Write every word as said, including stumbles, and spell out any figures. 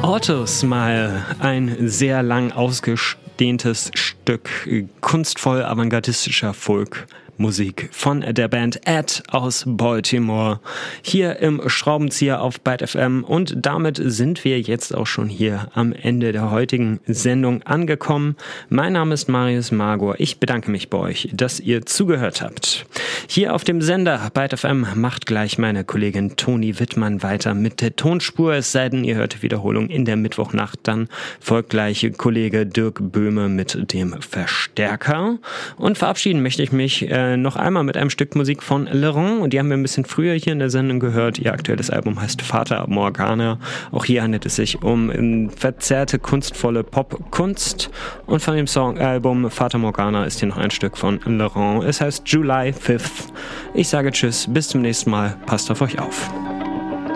Autosmile, ein sehr lang ausgedehntes Stück kunstvoll avantgardistischer Folkmusik von der Band Ed aus Baltimore, hier im Schraubenzieher auf Byte F M, und damit sind wir jetzt auch schon hier am Ende der heutigen Sendung angekommen. Mein Name ist Marius Magor, ich bedanke mich bei euch, dass ihr zugehört habt. Hier auf dem Sender Byte F M macht gleich meine Kollegin Toni Wittmann weiter mit der Tonspur, es sei denn, ihr hört Wiederholung in der Mittwochnacht, dann folgt gleich Kollege Dirk Böhme mit dem Verstärker. Und verabschieden möchte ich mich äh, noch einmal mit einem Stück Musik von Laurent, und die haben wir ein bisschen früher hier in der Sendung gehört. Ihr aktuelles Album heißt Fata Morgana. Auch hier handelt es sich um um verzerrte, kunstvolle Popkunst, und von dem Songalbum Fata Morgana ist hier noch ein Stück von Laurent. Es heißt July fifth. Ich sage Tschüss, bis zum nächsten Mal, passt auf euch auf.